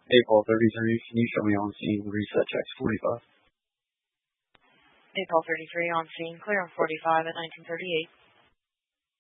April 33, can you show me on scene, reset checks 45? April 33 on scene, clear on 45 at 1938.